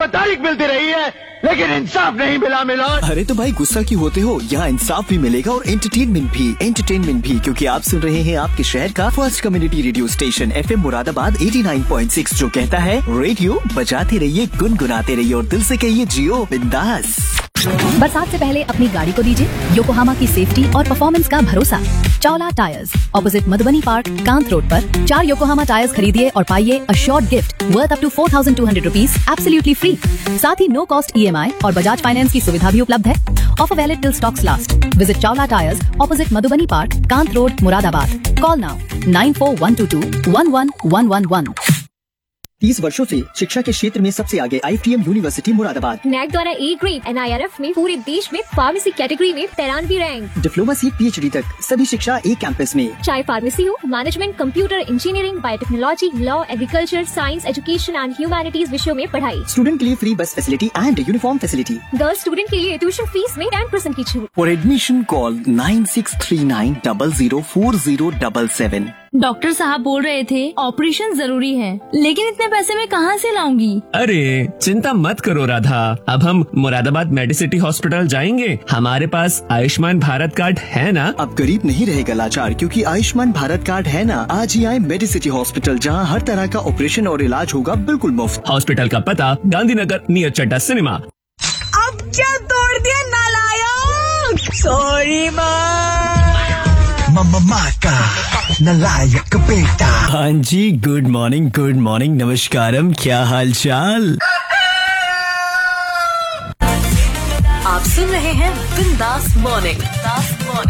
तारीख मिलती रही है, लेकिन इंसाफ नहीं मिला मिलोड। अरे तो भाई गुस्सा क्यों होते हो, यहाँ इंसाफ भी मिलेगा और एंटरटेनमेंट भी क्योंकि आप सुन रहे हैं आपके शहर का first community radio station FM Moradabad 89.6 जो कहता है रेडियो बजाते रहिए, गुनगुनाते रहिए और दिल से कहिए जियो बिंदास। बरसात से पहले अपनी गाड़ी को दीजिए योकोहामा की सेफ्टी और परफॉर्मेंस का भरोसा। Chawla tyres, opposite Madhubani park, Kant road पर 4 योकोहामा टायर्स खरीदिए और पाइए a short gift worth up to 4200 rupees absolutely free. साथ ही नो कॉस्ट EMI और बजाज फाइनेंस की सुविधा भी उपलब्ध है। Offer valid till stocks last. Visit Chawla tyres, opposite Madhubani park, Kant road, Moradabad. Call now 9412211111। 30 वर्षों से शिक्षा के क्षेत्र में सबसे आगे IFTM यूनिवर्सिटी मुरादाबाद। नैक द्वारा A ग्रेड NIRF में पूरे देश में फार्मेसी कैटेगरी में 93 रैंक। डिप्लोमा से PhD तक सभी शिक्षा एक कैंपस में। चाहे फार्मेसी हो, management, computer engineering, biotechnology, law, agriculture, science, education and humanities विषयों में पढ़ाई। स्टूडेंट के लिए फ्री बस facility and uniform facility. Girls student के लिए ट्यूशन फीस में 10% की छूट। For admission call 9639004077। डॉक्टर साहब बोल रहे थे ऑपरेशन जरूरी है, लेकिन इतने पैसे मैं कहाँ से लाऊंगी? अरे चिंता मत करो राधा, अब हम मुरादाबाद मेडिसिटी हॉस्पिटल जाएंगे। हमारे पास आयुष्मान भारत कार्ड है ना। अब गरीब नहीं रहेगा लाचार क्योंकि आयुष्मान भारत कार्ड है ना। आज ही आए मेडिसिटी हॉस्पिटल जहां हर तरह का ऑपरेशन और इलाज होगा बिल्कुल मुफ्त। हॉस्पिटल का पता गांधीनगर नियर चड्डा सिनेमा। अब क्या तोड़ दिया नालायक? सॉरी मम्मा का नालायक बेटा। हाँ जी, गुड मॉर्निंग नमस्कारम, क्या हाल चाल। आप सुन रहे हैं बिंदास मॉर्निंग।